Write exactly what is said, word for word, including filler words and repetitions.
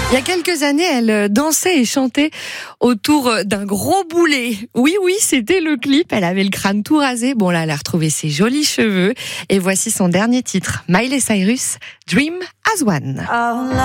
Il y a quelques années, elle dansait et chantait autour d'un gros boulet. Oui, oui, c'était le clip. Elle avait le crâne tout rasé. Bon, là, elle a retrouvé ses jolis cheveux. Et voici son dernier titre, Miley Cyrus, Dream as One.